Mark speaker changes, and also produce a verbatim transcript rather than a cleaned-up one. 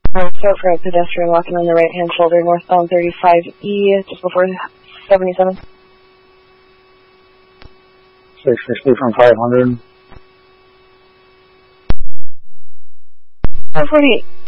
Speaker 1: Alright, so for a pedestrian walking on the right-hand shoulder, northbound thirty-five E, just before seventy-seven.
Speaker 2: six sixty from five hundred.
Speaker 1: one forty-eight.